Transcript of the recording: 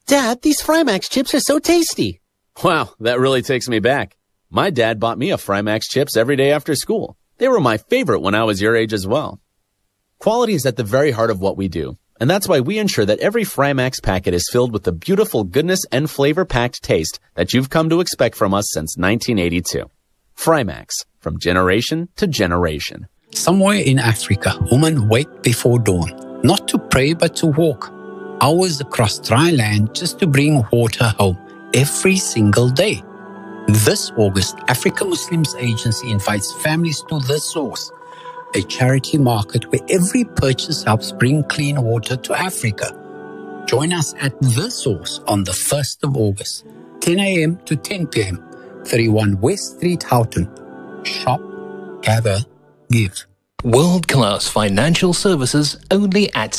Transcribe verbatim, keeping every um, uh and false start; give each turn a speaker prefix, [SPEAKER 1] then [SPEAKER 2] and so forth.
[SPEAKER 1] Dad, these Frymax chips are so tasty.
[SPEAKER 2] Wow, that really takes me back. My dad bought me a Frymax chips every day after school. They were my favorite when I was your age as well. Quality is at the very heart of what we do, and that's why we ensure that every Frymax packet is filled with the beautiful goodness and flavor-packed taste that you've come to expect from us since nineteen eighty-two. Frymax, from generation to generation.
[SPEAKER 3] Somewhere in Africa, women wake before dawn, not to pray but to walk. Hours across dry land just to bring water home every single day. This August, Africa Muslims Agency invites families to The Source, a charity market where every purchase helps bring clean water to Africa. Join us at The Source on the first of August, ten a m to ten p m, thirty-one West Street, Houghton. Shop, gather, give.
[SPEAKER 4] World-class financial services only at